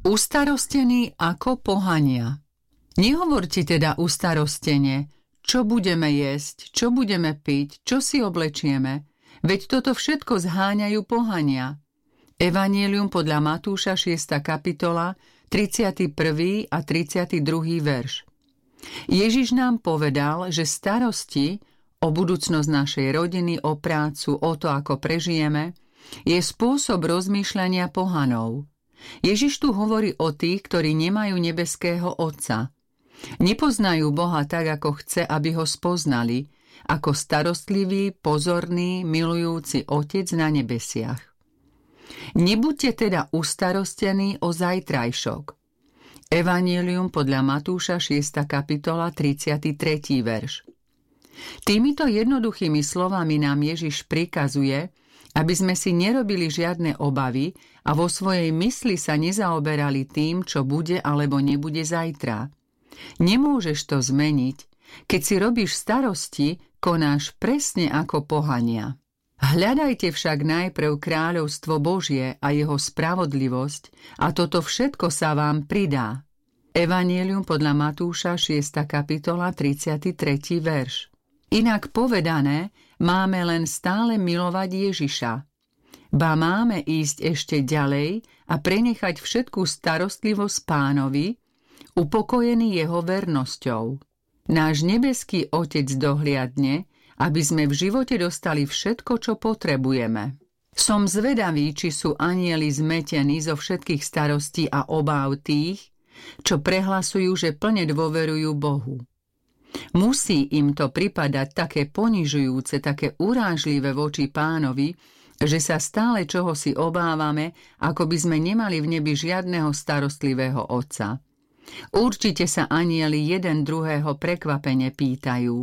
Ustarostení ako pohania. Nehovorte teda ustarostene, čo budeme jesť, čo budeme piť, čo si oblečieme, veď toto všetko zháňajú pohania. Evanjelium podľa Matúša 6. kapitola, 31. a 32. verš. Ježiš nám povedal, že starosti o budúcnosť našej rodiny, o prácu, o to, ako prežijeme, je spôsob rozmýšľania pohanov. Ježiš tu hovorí o tých, ktorí nemajú nebeského Otca. Nepoznajú Boha tak, ako chce, aby ho spoznali, ako starostlivý, pozorný, milujúci Otec na nebesiach. Nebuďte teda ustarostení o zajtrajšok. Evanjelium podľa Matúša 6. kapitola 33. verš. Týmito jednoduchými slovami nám Ježiš prikazuje, aby sme si nerobili žiadne obavy a vo svojej mysli sa nezaoberali tým, čo bude alebo nebude zajtra. Nemôžeš to zmeniť, keď si robíš starosti, konáš presne ako pohania. Hľadajte však najprv kráľovstvo Božie a jeho spravodlivosť a toto všetko sa vám pridá. Evanjelium podľa Matúša 6. kapitola 33. verš. Inak povedané, máme len stále milovať Ježiša. Ba máme ísť ešte ďalej a prenechať všetkú starostlivosť Pánovi, upokojený jeho vernosťou. Náš nebeský Otec dohliadne, aby sme v živote dostali všetko, čo potrebujeme. Som zvedavý, či sú anjeli zmetení zo všetkých starostí a obáv tých, čo prehlasujú, že plne dôverujú Bohu. Musí im to pripadať také ponižujúce, také urážlivé voči Pánovi, že sa stále čohosi obávame, ako by sme nemali v nebi žiadneho starostlivého Otca. Určite sa anjeli jeden druhého prekvapene pýtajú.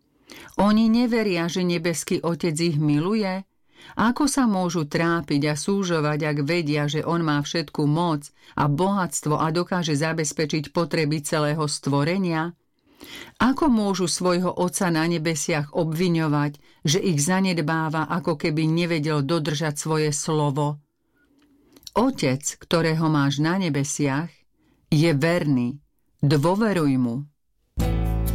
Oni neveria, že nebeský Otec ich miluje? Ako sa môžu trápiť a súžovať, ak vedia, že on má všetku moc a bohatstvo a dokáže zabezpečiť potreby celého stvorenia? Ako môžu svojho Otca na nebesiach obviňovať, že ich zanedbáva, ako keby nevedel dodržať svoje slovo? Otec, ktorého máš na nebesiach, je verný. Dôveruj mu.